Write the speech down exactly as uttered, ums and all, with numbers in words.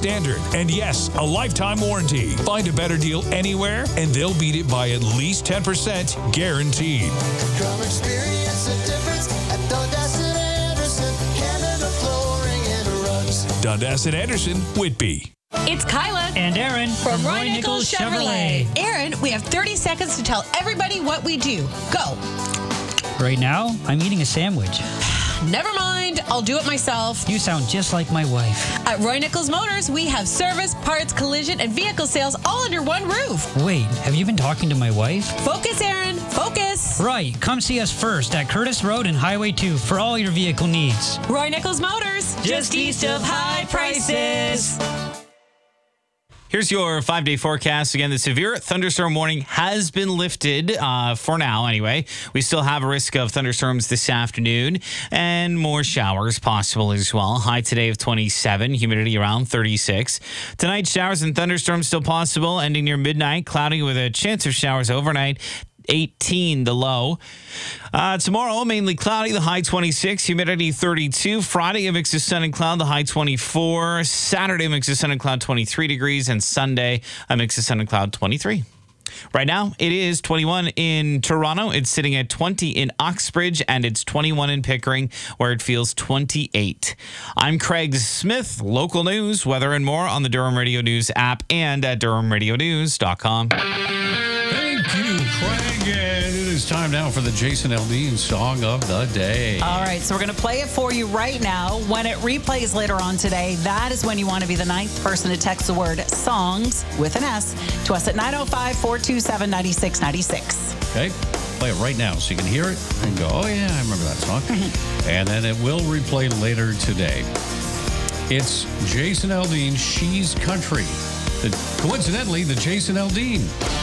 standard. And yes, a lifetime warranty. Find a better deal anywhere, and they'll beat it by at least ten percent guaranteed. Come experience the difference at Dundas and Anderson. Canada Flooring and Rugs. Dundas and Anderson, Whitby. It's Kyla And Aaron from, from Roy Nichols Chevrolet. Aaron, we have thirty seconds to tell everybody what we do. Go. Right now, I'm eating a sandwich. Never mind. I'll do it myself. You sound just like my wife. At Roy Nichols Motors, we have service, parts, collision, and vehicle sales all under one roof. Wait, have you been talking to my wife? Focus, Aaron. Focus. Right. Come see us first at Curtis Road and Highway two for all your vehicle needs. Roy Nichols Motors. Just east of high prices. Here's your five-day forecast. Again, the severe thunderstorm warning has been lifted uh, for now anyway. We still have a risk of thunderstorms this afternoon and more showers possible as well. High today of twenty-seven, humidity around thirty-six. Tonight, showers and thunderstorms still possible, ending near midnight. Cloudy with a chance of showers overnight. eighteen the low. Uh, tomorrow, mainly cloudy, the high twenty-six, humidity thirty-two. Friday, a mix of sun and cloud, the high twenty-four. Saturday, a mix of sun and cloud, twenty-three degrees. And Sunday, a mix of sun and cloud, twenty-three. Right now, it is twenty-one in Toronto. It's sitting at twenty in Oxbridge, and it's twenty-one in Pickering, where it feels twenty-eight. I'm Craig Smith. Local news, weather, and more on the Durham Radio News app and at durham radio news dot com. Thank you, Craig. And it is time now for the Jason Aldean Song of the Day. All right, so we're going to play it for you right now. When it replays later on today, that is when you want to be the ninth person to text the word SONGS with an S to us at nine oh five, four two seven, nine six nine six. Okay, play it right now so you can hear it and go, oh, yeah, I remember that song. And then it will replay later today. It's Jason Aldean, She's Country. The, coincidentally, the Jason Aldean